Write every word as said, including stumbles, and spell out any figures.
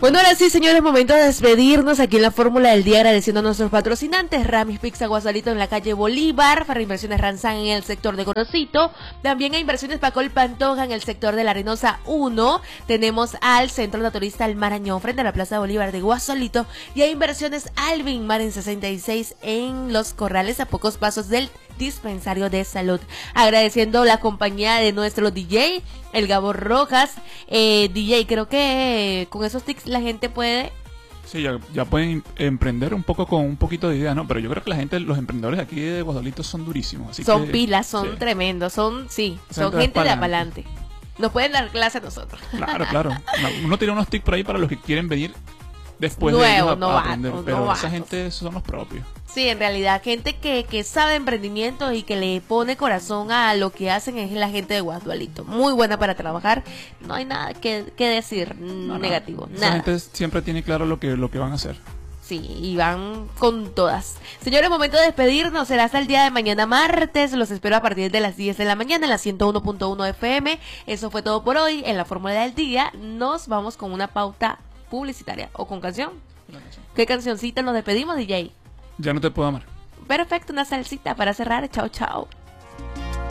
Bueno, ahora sí, señores, momento de despedirnos aquí en la Fórmula del Día, agradeciendo a nuestros patrocinantes, Ramis Pizza Guasalito en la calle Bolívar, Farra Inversiones Ranzán en el sector de Gorosito, también a Inversiones Pacol Pantoja en el sector de La Arenosa uno, tenemos al Centro Naturista El Marañón frente a la Plaza Bolívar de Guasolito, y a Inversiones Alvin Mar en sesenta y seis en Los Corrales, a pocos pasos del dispensario de salud. Agradeciendo la compañía de nuestro D J, el Gabo Rojas. eh, D J, creo que con esos tics la gente puede... Sí, ya, ya pueden emprender un poco con un poquito de idea, ¿no? Pero yo creo que la gente, los emprendedores de aquí de Guadalito son durísimos. Así son que, pilas, son sí. tremendos, son, sí, son Son gente de pa'lante. apalante. Nos pueden dar clase a nosotros. Claro, claro. Uno tiene unos tips por ahí para los que quieren venir después Nuevo, de ellos a, a novato, aprender. Pero novatos. esa gente son los propios. Sí, en realidad, gente que, que sabe de emprendimiento y que le pone corazón a lo que hacen es la gente de Guadualito. Muy buena para trabajar. No hay nada que, que decir No, negativo. no. Esa Nada. gente siempre tiene claro lo que, lo que van a hacer. Sí, y van con todas. Señores, momento de despedirnos. Será hasta el día de mañana martes. Los espero a partir de las diez de la mañana en la ciento uno punto uno F M. Eso fue todo por hoy en la Fórmula del Día. Nos vamos con una pauta publicitaria o con canción. ¿Qué cancioncita nos despedimos, D J? Ya no te puedo amar. Perfecto, una salsita para cerrar. Chao, chao.